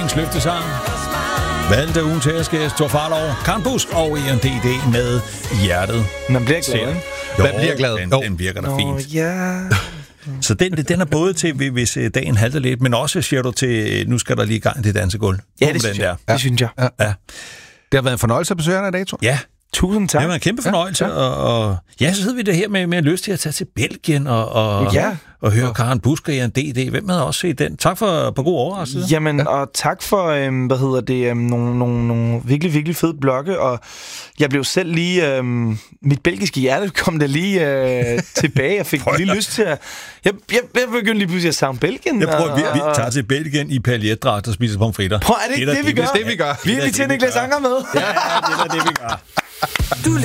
Løftesang. Valgte ugen til at skæres Thor Farlov, Karen Busk og ENDD med Hjertet. Man bliver glad, ikke? Man bliver glad. Den virker da fint. Ja. Så den er både til, hvis dagen halter lidt, men også, siger du, til, nu skal der lige i gang til dansegulv. Ja, det synes jeg. Det synes jeg. Ja. Det har været en fornøjelse at besøge dig i dag, Thor. Ja. Tusind tak. Det var en kæmpe fornøjelse, og så sidder vi der her med lyst til at tage til Belgien og høre Karen Busk og ENDD. Hvem havde også set den? Tak for god overraskelse. Jamen, og tak for, nogle virkelig, virkelig fede blogge, og jeg blev selv lige, mit belgiske hjerte kom der lige tilbage. Jeg fik lige lyst til at, jeg begyndte lige pludselig at savne Belgien. Jeg prøver, vi tager til Belgien i paljetdragt og spiser pomfritter. Prøv, er det ikke det, vi gør? Det vi gør. Vi er til Niklas Anker med. Ja, det er det, vi gør.